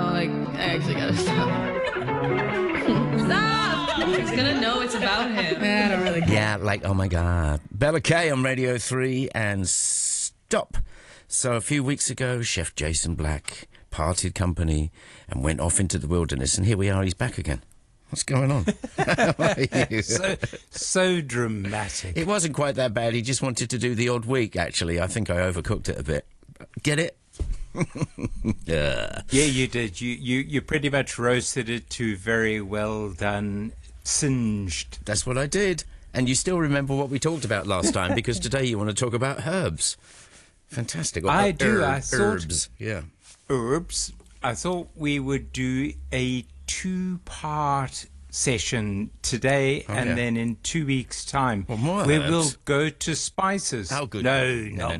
I actually gotta stop. Stop! He's gonna know it's about him. I don't really care. Yeah, like, oh my God. Bella Kay on Radio 3 and stop. So a few weeks ago, Chef Jason Black parted company and went off into the wilderness, and here we are, he's back again. What's going on? How are you? So dramatic. It wasn't quite that bad. He just wanted to do the odd week, actually. I think I overcooked it a bit. Get it? Yeah, you did. You pretty much roasted it to very well done, singed. That's what I did. And you still remember what we talked about last time, because today you want to talk about herbs. Fantastic. I do. I thought herbs. Yeah. Herbs. I thought we would do a 2-part session today, and then in 2 weeks' time, Well, more we herbs. will go to spices. How good? No, No.